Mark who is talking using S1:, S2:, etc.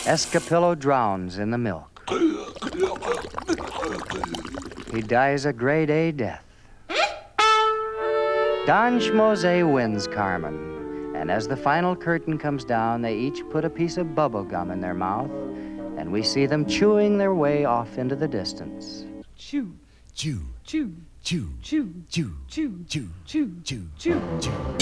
S1: Escapillo drowns in the milk. He dies a grade A death. Don Schmose wins Carmen, and as the final curtain comes down, they each put a piece of bubble gum in their mouth, and we see them chewing their way off into the distance.
S2: Chew,
S3: Chew,
S2: chew,
S3: chew,
S2: chew,
S3: chew,
S2: chew,
S3: chew,
S2: chew,
S3: chew,
S2: chew.
S3: chew.